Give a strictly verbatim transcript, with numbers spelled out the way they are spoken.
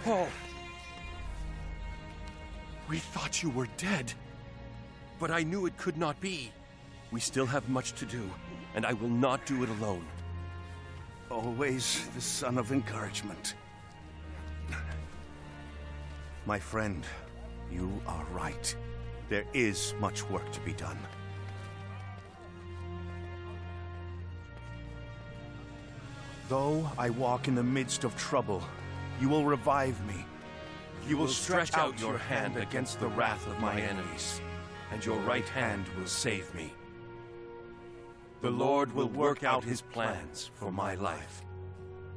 Paul! We thought you were dead. But I knew it could not be. We still have much to do, and I will not do it alone. Always the son of encouragement. My friend, you are right. There is much work to be done. Though I walk in the midst of trouble, you will revive me. You will stretch out your hand against the wrath of my enemies, and your right hand will save me. The Lord will work out his plans for my life.